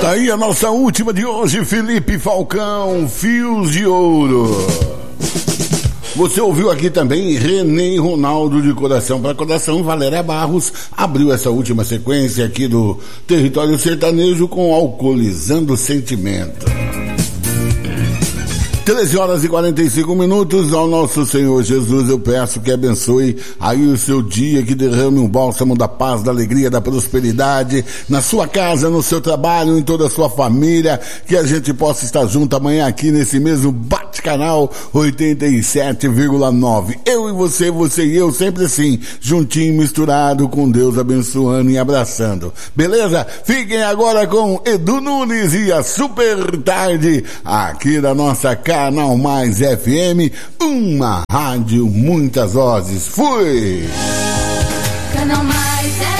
Tá aí a nossa última de hoje, Felipe Falcão, Fios de Ouro. Você ouviu aqui também René Ronaldo, de Coração para Coração. Valéria Barros abriu essa última sequência aqui do Território Sertanejo com Alcoolizando Sentimento. 13h45. Ao nosso Senhor Jesus eu peço que abençoe aí o seu dia, que derrame um bálsamo da paz, da alegria, da prosperidade na sua casa, no seu trabalho, em toda a sua família, que a gente possa estar junto amanhã aqui nesse mesmo Bate-Canal 87,9. Eu e você e eu, sempre assim, juntinho, misturado, com Deus abençoando e abraçando. Beleza? Fiquem agora com Edu Nunes e a Super Tarde aqui da nossa Canal Mais FM, uma rádio, muitas vozes. Fui! Canal Mais